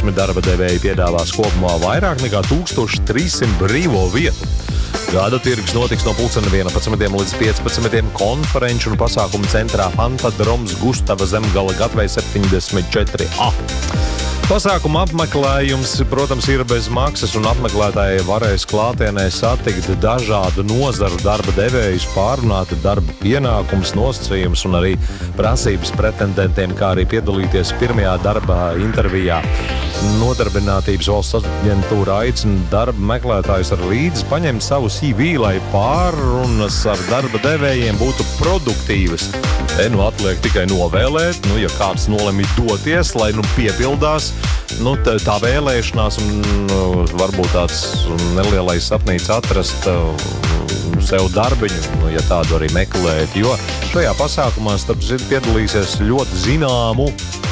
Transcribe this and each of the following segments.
15 darba devēji piedāvās kopumā vairāk nekā 1300 brīvo vietu. Gada tirgus notiks no 11. līdz 15. konferenču un pasākumu centrā Pantadroms Gustava Zemgala Gatvei 74A. Pasākuma apmeklējums, protams, ir bez maksas, un apmeklētāji varēs klātienē satikt dažādu nozaru darba devējus, pārunāt darba pienākumus, nosacījumus un arī prasības pretendentiem, kā arī piedalīties pirmajā darba intervijā. Nodarbinātības valsts aģentūra aicina darba meklētājus ar līdzi paņemt savu CV, lai pārunas ar darba devējiem būtu produktīvas. Atliek tikai novēlēt, ja kāds nolemj doties, lai piepildās tā vēlēšanās un varbūt tāds nelielais sapnīts atrast sev darbiņu, ja tādu arī meklēt, jo šajā pasākumā, starp citu, piedalīsies ļoti zināmu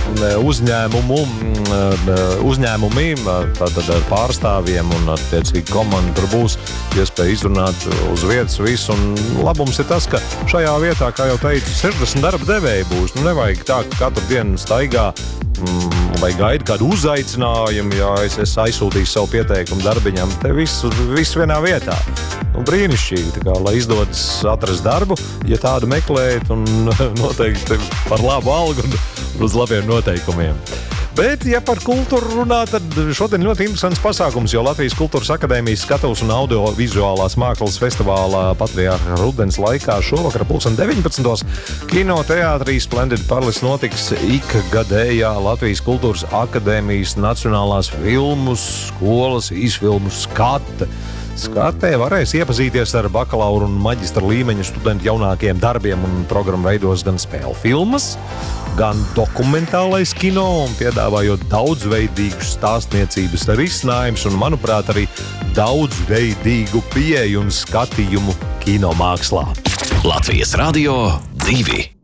uzņēmumi, tātad ar pārstāvjiem un attiecīgi komanda tur būs iespēja izrunāt uz vietas visu, un labums ir tas, ka šajā vietā, kā jau teicu, 60 darba devēji būs, nevajag tā, ka katru dienu staigā vai gaida kādu uzaicinājumu, ja es aizsūtīšu savu pieteikumu darbiņam, te viss vienā vietā. Brīnišķīgi, tā kā, lai izdodas atrast darbu, ja tādu meklējat, un noteikti par labu algu un uz labiem noteikumiem. Bet, ja par kultūru runā, tad šodien ļoti interesants pasākums, jo Latvijas Kultūras akadēmijas skatuves un audiovizuālās mākslas festivālā Patriarha rudens laikā šovakar 19. Kinoteātrī Splendid Palace notiks ikgadējā Latvijas Kultūras akadēmijas nacionālās filmu skolas izfilmu skate. Skatē varēs iepazīties ar bakalaura un maģistra līmeņa studentu jaunākiem darbiem, un programmu veidos gan spēļu filmas, gan dokumentālais kino, un piedāvājot daudzveidīgus stāstniecības risinājumus un, manuprāt, arī daudzveidīgu pieeju un skatījumu kinomākslā. Latvijas Radio 2.